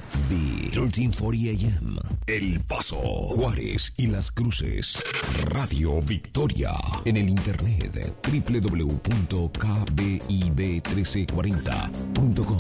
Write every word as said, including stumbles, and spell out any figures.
B trece cuarenta A M. El Paso, Juárez y Las Cruces. Radio Victoria. En el internet doble u doble u doble u punto k b i b uno tres cuarenta punto com.